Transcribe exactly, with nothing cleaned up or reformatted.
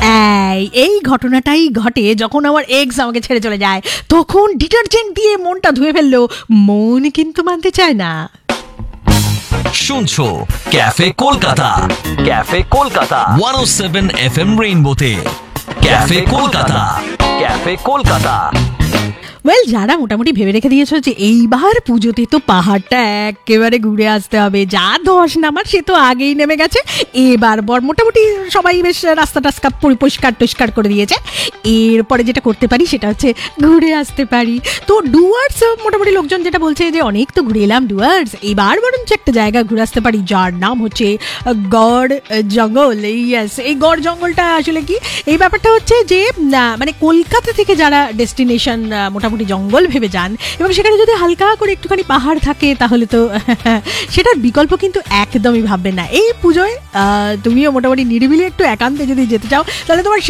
এই এই ঘটনাটাই ঘটে যখন আমার এক্স আমাকে ছেড়ে চলে যায়, তখন ডিটারজেন্ট দিয়ে মনটা ধুয়ে ফেললো, মন কিন্তু মানতে চায় না। শুনছো ক্যাফে কলকাতা, ক্যাফে কলকাতা একশো সাত F M রেইনবোতে। Cafe Kolkata, cafe Kolkata. Well, যারা মোটামুটি ভেবে রেখে দিয়েছো যে এইবার পুজোতে তো পাহাড়টা একেবারে ঘুরে আসতে হবে, যা ধস নামার সে তো আগেই নেমে গেছে, এবার বর মোটামুটি সবাই বেশ রাস্তা টাস্তা পরিষ্কার টস্কার করে দিয়েছে, এরপরে যেটা করতে পারি সেটা হচ্ছে ঘুরে আসতে পারি। তো ডুয়ার্স মোটামুটি লোকজন যেটা বলছে যে অনেক তো ঘুরে এলাম ডুয়ার্স, এবার বরঞ্চ একটা জায়গা ঘুরে আসতে পারি যার নাম হচ্ছে গড় জঙ্গল। ইয়েস, এই গড় জঙ্গলটা আসলে কি, এই ব্যাপারটা হচ্ছে যে মানে কলকাতা থেকে যারা ডেস্টিনেশন মোটামুটি জঙ্গল ভেবে যান এবং সেখানে যদি হালকা করে একটুখানি পাহাড় থাকে তাহলে তো সেটার বিকল্প কিন্তু একদমই ভাববেন না। এই পুজোয় তুমিও মোটামুটি নিরিবিলি একটু একান্তে যদি যেতে চাও তাহলে তোমার